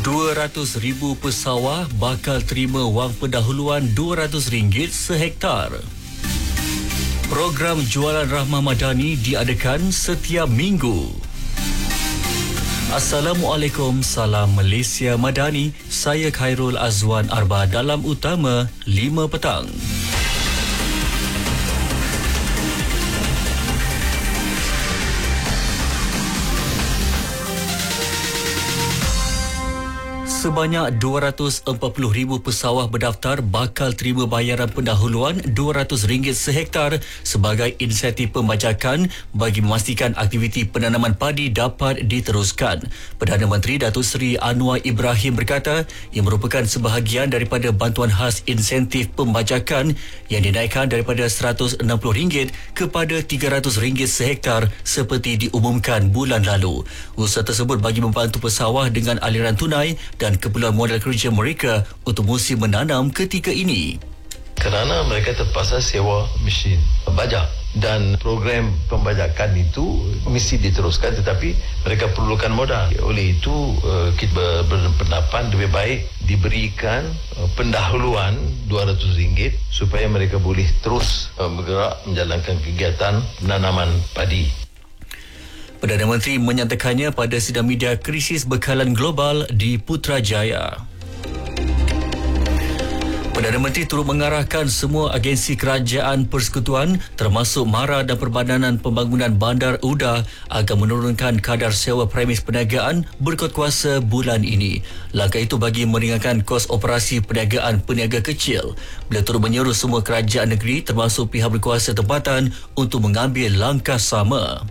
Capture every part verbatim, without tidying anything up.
dua ratus ribu pesawah bakal terima wang pendahuluan dua ratus ringgit sehektar. Program jualan Rahmah Madani diadakan setiap minggu. Assalamualaikum, salam Malaysia Madani. Saya Khairul Azwan Arba dalam Utama lima petang. Sebanyak dua ratus empat puluh ribu pesawah berdaftar bakal terima bayaran pendahuluan dua ratus ringgit sehektar sebagai insentif pembajakan bagi memastikan aktiviti penanaman padi dapat diteruskan. Perdana Menteri Datuk Seri Anwar Ibrahim berkata ia merupakan sebahagian daripada bantuan khas insentif pembajakan yang dinaikkan daripada seratus enam puluh ringgit kepada tiga ratus ringgit sehektar seperti diumumkan bulan lalu. Usaha tersebut bagi membantu pesawah dengan aliran tunai dan dan keperluan modal kerja mereka untuk musim menanam ketika ini. Kerana mereka terpaksa sewa mesin bajak dan program pembajakan itu mesti diteruskan, tetapi mereka perlukan modal. Oleh itu kita berpendapat lebih baik diberikan pendahuluan dua ratus ringgit supaya mereka boleh terus bergerak menjalankan kegiatan penanaman padi. Perdana Menteri menyatakannya pada sidang media krisis bekalan global di Putrajaya. Perdana Menteri turut mengarahkan semua agensi kerajaan persekutuan termasuk MARA dan Perbadanan Pembangunan Bandar Uda agar menurunkan kadar sewa premis perniagaan berkod kuasa bulan ini. Langkah itu bagi meringankan kos operasi perniagaan peniaga kecil. Beliau turut menyeru semua kerajaan negeri termasuk pihak berkuasa tempatan untuk mengambil langkah sama.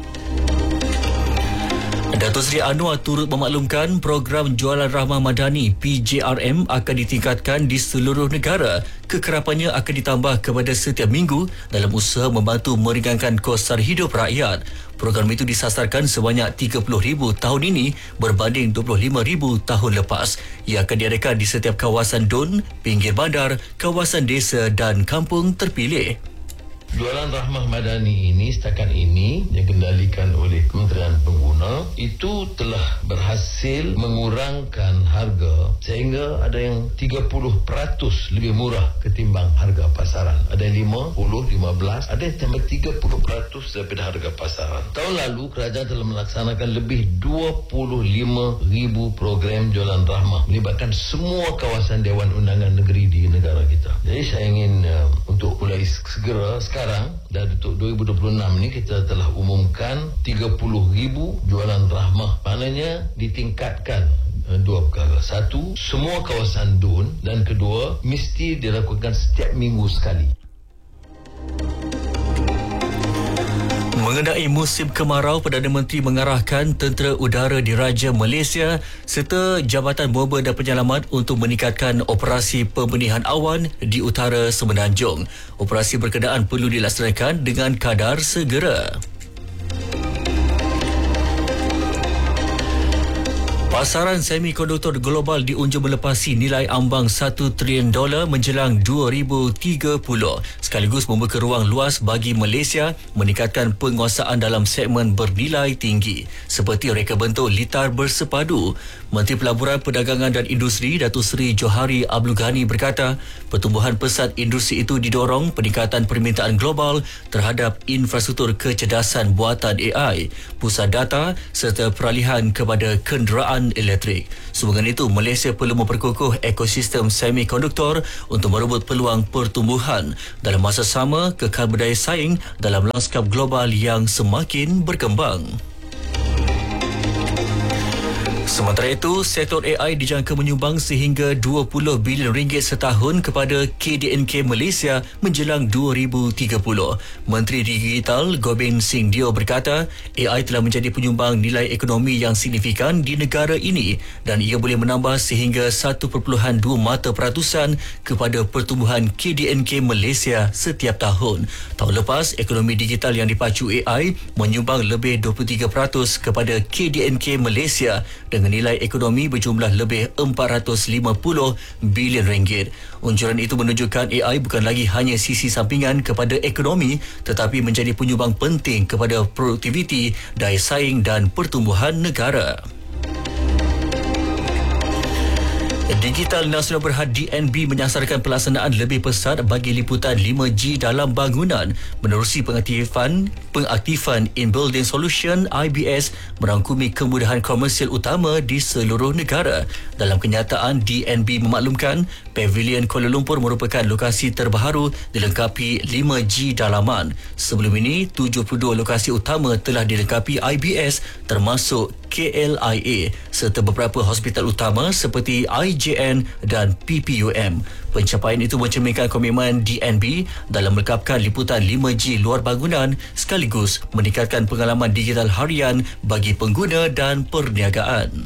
Datuk Seri Anwar turut memaklumkan program jualan Rahmah Madani P J R M akan ditingkatkan di seluruh negara. Kekerapannya akan ditambah kepada setiap minggu dalam usaha membantu meringankan kos sara hidup rakyat. Program itu disasarkan sebanyak tiga puluh ribu tahun ini berbanding dua puluh lima ribu tahun lepas. Ia akan diadakan di setiap kawasan D U N, pinggir bandar, kawasan desa dan kampung terpilih. Jualan Rahmah Madani ini setakat ini yang dikendalikan oleh Kementerian Pengguna itu telah berhasil mengurangkan harga sehingga ada yang tiga puluh peratus lebih murah ketimbang harga pasaran. Ada yang lima puluh, lima belas, ada yang sampai tiga puluh peratus daripada harga pasaran. Tahun lalu kerajaan telah melaksanakan lebih dua puluh lima ribu program jualan Rahmah melibatkan semua kawasan Dewan Undangan Negeri di negara kita. Jadi saya ingin uh, untuk mulai segera sekarang Sekarang, dan untuk dua ribu dua puluh enam ni kita telah umumkan tiga puluh ribu jualan Rahmah. Maknanya ditingkatkan dua perkara. Satu, semua kawasan D U N, dan kedua, mesti dilakukan setiap minggu sekali. Mengenai musim kemarau, Perdana Menteri mengarahkan Tentera Udara Diraja Malaysia serta Jabatan Bomba dan Penyelamat untuk meningkatkan operasi pembenihan awan di utara Semenanjung. Operasi berkenaan perlu dilaksanakan dengan kadar segera. Pasaran semikonduktor global diunjur melepasi nilai ambang satu trilion dolar menjelang dua ribu tiga puluh, sekaligus membuka ruang luas bagi Malaysia meningkatkan penguasaan dalam segmen bernilai tinggi seperti reka bentuk litar bersepadu. Menteri Pelaburan Perdagangan dan Industri Datuk Seri Johari Abdul Ghani berkata pertumbuhan pesat industri itu didorong peningkatan permintaan global terhadap infrastruktur kecerdasan buatan A I, pusat data serta peralihan kepada kenderaan elektrik. Sehubungan itu, Malaysia perlu memperkukuh ekosistem semikonduktor untuk merebut peluang pertumbuhan. Dalam masa sama, kekal berdaya saing dalam lanskap global yang semakin berkembang. Sementara itu, sektor A I dijangka menyumbang sehingga dua puluh bilion ringgit setahun kepada K D N K Malaysia menjelang dua ribu tiga puluh. Menteri Digital Gobind Singh Dio berkata, A I telah menjadi penyumbang nilai ekonomi yang signifikan di negara ini dan ia boleh menambah sehingga satu perpuluhan dua mata peratusan kepada pertumbuhan K D N K Malaysia setiap tahun. Tahun lepas, ekonomi digital yang dipacu A I menyumbang lebih dua puluh tiga peratus kepada K D N K Malaysia dengan nilai ekonomi berjumlah lebih empat ratus lima puluh bilion ringgit. Unjuran itu menunjukkan A I bukan lagi hanya sisi sampingan kepada ekonomi tetapi menjadi penyumbang penting kepada produktiviti, daya saing dan pertumbuhan negara. Digital Nasional Berhad D N B menyasarkan pelaksanaan lebih pesat bagi liputan lima G dalam bangunan menerusi pengaktifan pengaktifan In Building Solution I B S merangkumi kemudahan komersial utama di seluruh negara. Dalam kenyataan, D N B memaklumkan Pavilion Kuala Lumpur merupakan lokasi terbaharu dilengkapi lima G dalaman. Sebelum ini, tujuh puluh dua lokasi utama telah dilengkapi I B S termasuk K L I A serta beberapa hospital utama seperti I J N dan P P U M. Pencapaian itu mencerminkan komitmen D N B dalam melengkapkan liputan lima G luar bangunan sekaligus meningkatkan pengalaman digital harian bagi pengguna dan perniagaan.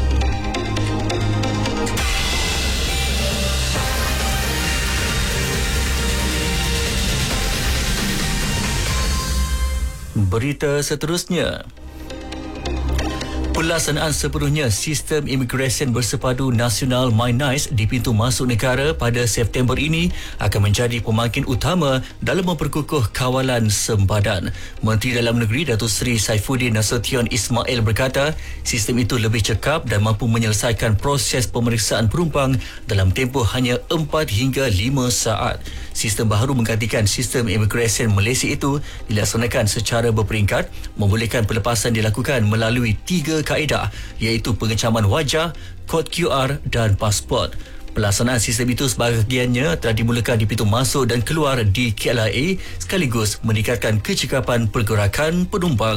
Berita seterusnya. Pelaksanaan sepenuhnya sistem imigresen bersepadu nasional MyNice di pintu masuk negara pada September ini akan menjadi pemangkin utama dalam memperkukuh kawalan sempadan. Menteri Dalam Negeri Datuk Seri Saifuddin Nasution Ismail berkata, sistem itu lebih cekap dan mampu menyelesaikan proses pemeriksaan penumpang dalam tempoh hanya empat hingga lima saat. Sistem baharu menggantikan sistem imigresen Malaysia itu dilaksanakan secara berperingkat, membolehkan pelepasan dilakukan melalui tiga kaedah iaitu pengecaman wajah, kod Q R dan pasport. Pelaksanaan sistem itu sebahagiannya telah dimulakan di pintu masuk dan keluar di K L I A sekaligus meningkatkan kecekapan pergerakan penumpang.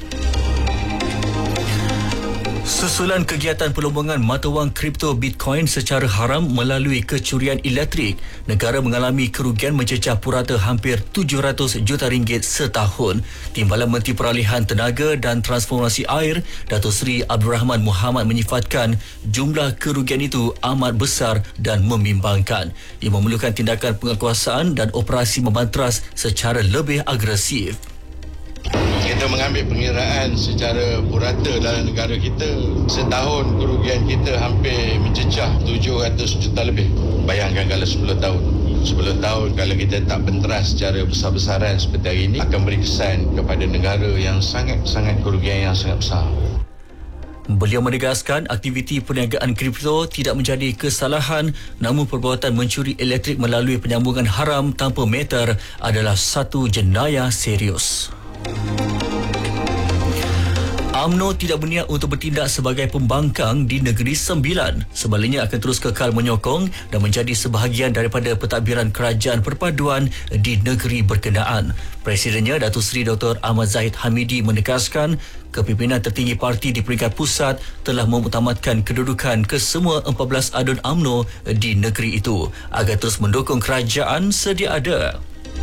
Susulan kegiatan perlombongan mata wang kripto Bitcoin secara haram melalui kecurian elektrik, negara mengalami kerugian mencecah purata hampir tujuh ratus juta ringgit setahun. Timbalan Menteri Peralihan Tenaga dan Transformasi Air, Datuk Seri Abdul Rahman Muhammad menyifatkan jumlah kerugian itu amat besar dan membimbangkan. Ia memerlukan tindakan penguasaan dan operasi membantras secara lebih agresif. Kita mengambil pengiraan secara purata dalam negara kita. Setahun kerugian kita hampir mencecah tujuh ratus juta lebih. Bayangkan kalau sepuluh tahun. sepuluh tahun kalau kita tak penteras secara besar-besaran seperti hari ini, akan beri kesan kepada negara yang sangat-sangat kerugian yang sangat besar. Beliau menegaskan aktiviti perniagaan kripto tidak menjadi kesalahan, namun perbuatan mencuri elektrik melalui penyambungan haram tanpa meter adalah satu jenayah serius. UMNO tidak berniat untuk bertindak sebagai pembangkang di Negeri Sembilan. Sebaliknya akan terus kekal menyokong dan menjadi sebahagian daripada pentadbiran kerajaan perpaduan di negeri berkenaan. Presidennya Datuk Seri Doktor Ahmad Zahid Hamidi menegaskan kepimpinan tertinggi parti di peringkat pusat telah memutamatkan kedudukan kesemua empat belas adun UMNO di negeri itu agar terus mendukung kerajaan sedia ada.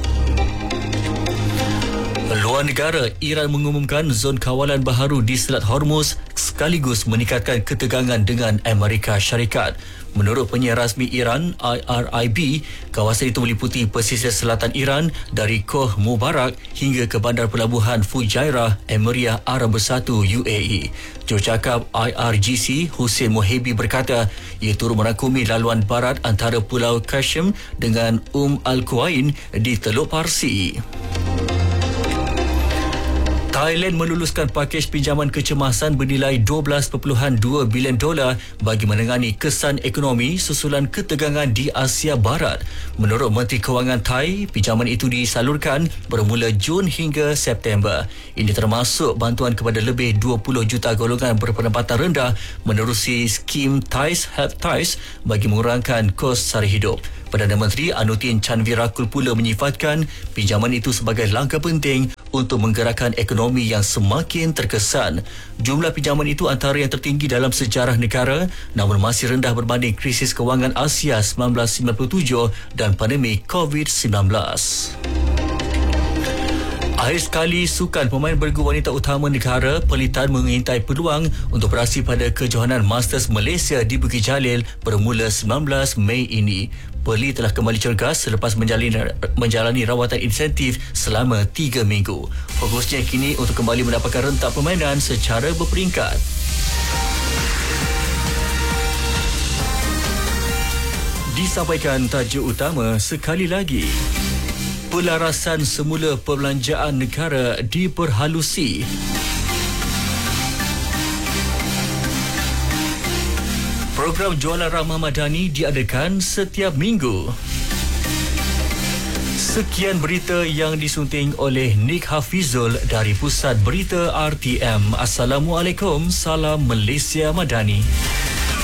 Luar negara, Iran mengumumkan zon kawalan baharu di Selat Hormuz sekaligus meningkatkan ketegangan dengan Amerika Syarikat. Menurut penyiar rasmi Iran, I R I B, kawasan itu meliputi pesisir selatan Iran dari Koh Mubarak hingga ke bandar pelabuhan Fujairah, Emirat Arab Bersatu U A E. Jurucakap I R G C, Hussein Mohebi berkata, ia turut merangkumi laluan barat antara Pulau Qasem dengan Um Al-Quwain di Teluk Parsi. Thailand meluluskan pakej pinjaman kecemasan bernilai dua belas perpuluhan dua bilion dolar bagi menangani kesan ekonomi susulan ketegangan di Asia Barat. Menurut Menteri Kewangan Thai, pinjaman itu disalurkan bermula Jun hingga September. Ini termasuk bantuan kepada lebih dua puluh juta golongan berpendapatan rendah menerusi skim Thais Help Thais bagi mengurangkan kos sara hidup. Perdana Menteri Anutin Chanvirakul pula menyifatkan pinjaman itu sebagai langkah penting untuk menggerakkan ekonomi yang semakin terkesan. Jumlah pinjaman itu antara yang tertinggi dalam sejarah negara, namun masih rendah berbanding krisis kewangan Asia seribu sembilan ratus sembilan puluh tujuh dan pandemik covid sembilan belas. Akhir sekali, sukan pemain bergu wanita utama negara Pelitan mengintai peluang untuk beraksi pada kejohanan Masters Malaysia di Bukit Jalil bermula sembilan belas Mei ini. Peli telah kembali cergas selepas menjalani, menjalani rawatan insentif selama tiga minggu. Fokusnya kini untuk kembali mendapatkan rentak permainan secara berperingkat. Disampaikan tajuk utama sekali lagi. Pelarasan semula perbelanjaan negara diperhalusi. Program Jualan Ramah Madani diadakan setiap minggu. Sekian berita yang disunting oleh Nick Hafizul dari Pusat Berita R T M. Assalamualaikum, salam Malaysia Madani.